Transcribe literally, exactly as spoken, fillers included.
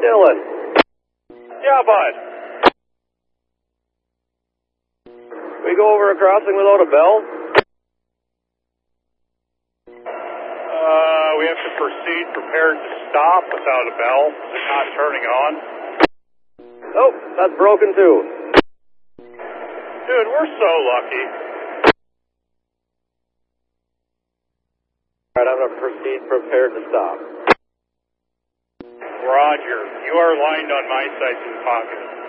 Dylan. Yeah, bud. We go over a crossing without a bell? Uh, we have to proceed prepared to stop without a bell. It's not turning on. Oh, that's broken too. Dude, we're so lucky. Alright, I'm gonna proceed prepared to stop. Roger. You are lined on my side of the pocket.